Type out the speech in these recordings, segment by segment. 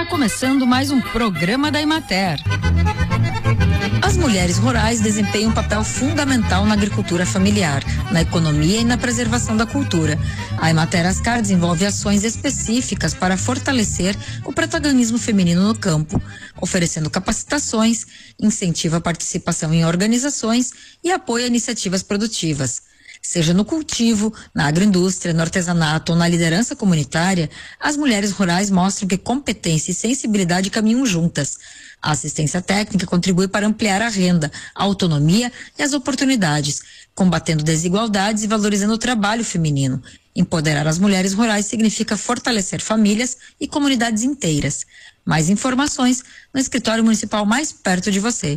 Está começando mais um programa da Emater. As mulheres rurais desempenham um papel fundamental na agricultura familiar, na economia e na preservação da cultura. A Emater Ascar desenvolve ações específicas para fortalecer o protagonismo feminino no campo, oferecendo capacitações, incentiva a participação em organizações e apoia iniciativas produtivas. Seja no cultivo, na agroindústria, no artesanato ou na liderança comunitária, as mulheres rurais mostram que competência e sensibilidade caminham juntas. A assistência técnica contribui para ampliar a renda, a autonomia e as oportunidades, combatendo desigualdades e valorizando o trabalho feminino. Empoderar as mulheres rurais significa fortalecer famílias e comunidades inteiras. Mais informações no escritório municipal mais perto de você.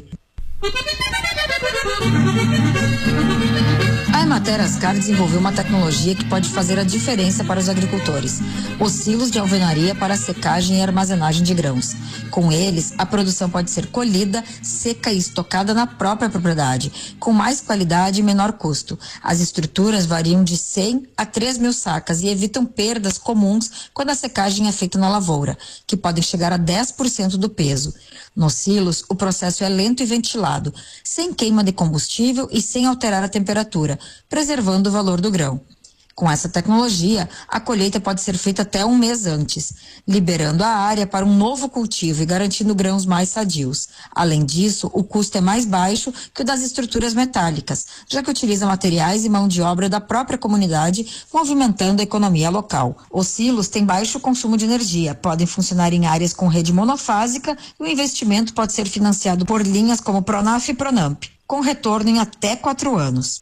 A Emater Ascar desenvolveu uma tecnologia que pode fazer a diferença para os agricultores. Os silos de alvenaria para secagem e armazenagem de grãos. Com eles, a produção pode ser colhida, seca e estocada na própria propriedade, com mais qualidade e menor custo. As estruturas variam de 100 a 3.000 sacas e evitam perdas comuns quando a secagem é feita na lavoura, que podem chegar a 10% do peso. Nos silos, o processo é lento e ventilado, sem queima de combustível e sem alterar a temperatura, preservando o valor do grão. Com essa tecnologia, a colheita pode ser feita até um mês antes, liberando a área para um novo cultivo e garantindo grãos mais sadios. Além disso, o custo é mais baixo que o das estruturas metálicas, já que utiliza materiais e mão de obra da própria comunidade, movimentando a economia local. Os silos têm baixo consumo de energia, podem funcionar em áreas com rede monofásica e o investimento pode ser financiado por linhas como Pronaf e Pronamp, com retorno em até 4 anos.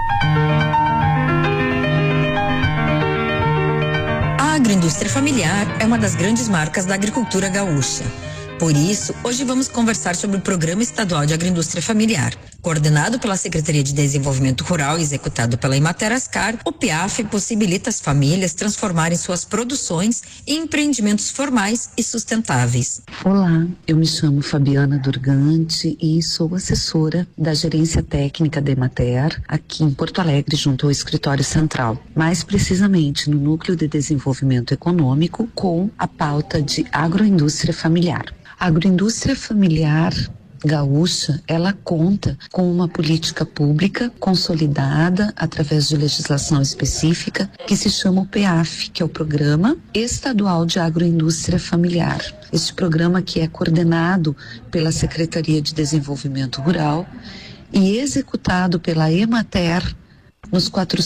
A agroindústria familiar é uma das grandes marcas da agricultura gaúcha. Por isso, hoje vamos conversar sobre o Programa Estadual de Agroindústria Familiar. Coordenado pela Secretaria de Desenvolvimento Rural e executado pela Emater Ascar, o PIAF possibilita as famílias transformarem suas produções em empreendimentos formais e sustentáveis. Olá, eu me chamo Fabiana Durgante e sou assessora da Gerência Técnica da Emater aqui em Porto Alegre, junto ao Escritório Central. Mais precisamente no Núcleo de Desenvolvimento Econômico com a pauta de agroindústria familiar. A agroindústria familiar gaúcha, ela conta com uma política pública consolidada através de legislação específica que se chama o PEAF, que é o Programa Estadual de Agroindústria Familiar. Este programa que é coordenado pela Secretaria de Desenvolvimento Rural e executado pela Emater nos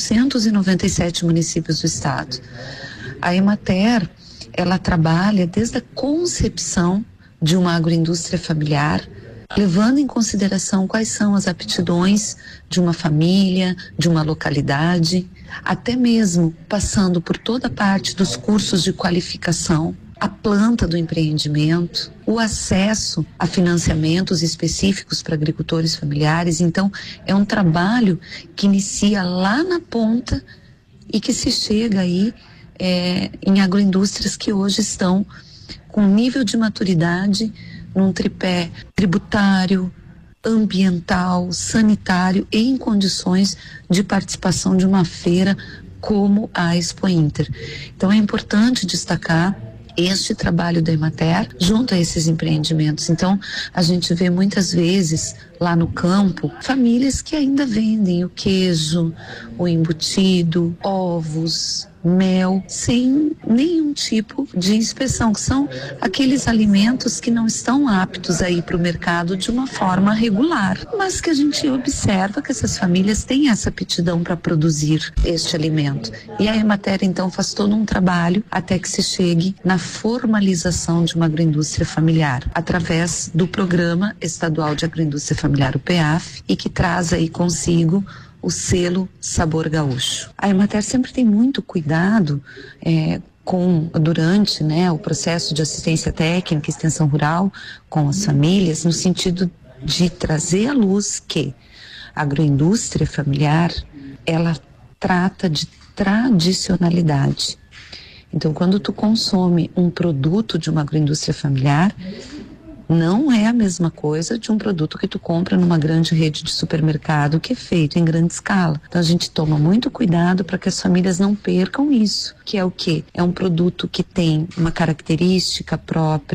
497 municípios do estado. A Emater, ela trabalha desde a concepção de uma agroindústria familiar, levando em consideração quais são as aptidões de uma família, de uma localidade, até mesmo passando por toda a parte dos cursos de qualificação, a planta do empreendimento, o acesso a financiamentos específicos para agricultores familiares. Então, é um trabalho que inicia lá na ponta e que se chega aí em agroindústrias que hoje estão com nível de maturidade num tripé tributário, ambiental, sanitário e em condições de participação de uma feira como a Expo Inter. Então é importante destacar este trabalho da Emater junto a esses empreendimentos. Então a gente vê muitas vezes lá no campo famílias que ainda vendem o queijo, o embutido, ovos, mel, sem nenhum tipo de inspeção, que são aqueles alimentos que não estão aptos a ir para o mercado de uma forma regular, mas que a gente observa que essas famílias têm essa aptidão para produzir este alimento. E a Emater, então, faz todo um trabalho até que se chegue na formalização de uma agroindústria familiar, através do Programa Estadual de Agroindústria Familiar, o PEAF, e que traz aí consigo o selo Sabor Gaúcho. A Emater sempre tem muito cuidado durante o processo de assistência técnica e extensão rural com as famílias, no sentido de trazer à luz que a agroindústria familiar, ela trata de tradicionalidade. Então, quando tu consome um produto de uma agroindústria familiar, não é a mesma coisa de um produto que tu compra numa grande rede de supermercado que é feito em grande escala. Então a gente toma muito cuidado para que as famílias não percam isso, que é o quê? É um produto que tem uma característica própria,